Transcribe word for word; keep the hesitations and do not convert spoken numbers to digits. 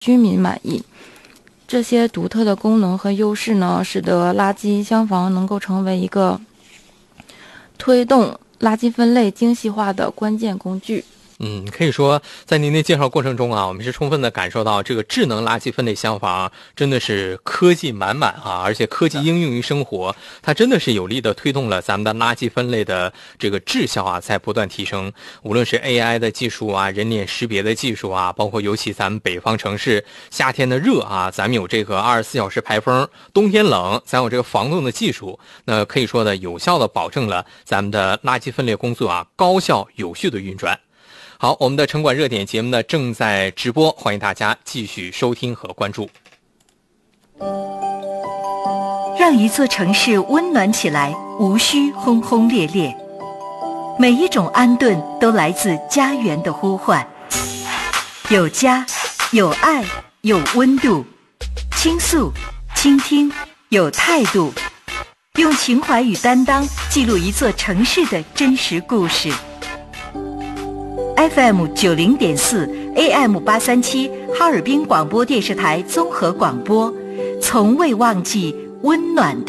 居民满意。这些独特的功能和优势呢，使得垃圾箱房能够成为一个推动垃圾分类精细化的关键工具。 嗯，可以说在您的介绍过程中啊，我们是充分的感受到这个智能垃圾分类箱房真的是科技满满啊，而且科技应用于生活，它真的是有力的推动了咱们的垃圾分类的这个质效啊在不断提升。无论是 A I 的技术啊，人脸识别的技术啊，包括尤其咱们北方城市夏天的热啊，咱们有这个二十四小时排风，冬天冷咱有这个防冻的技术，那可以说的有效的保证了咱们的垃圾分类工作啊高效有序的运转。好，我们的城管热点节目呢正在直播，欢迎大家继续收听和关注。 让一座城市温暖起来，无需轰轰烈烈。每一种安顿都来自家园的呼唤。有家，有爱，有温度。倾诉，倾听，有态度。用情怀与担当记录一座城市的真实故事。F M 九零点四 A M 八三七哈尔滨广播电视台综合广播，从未忘记温暖的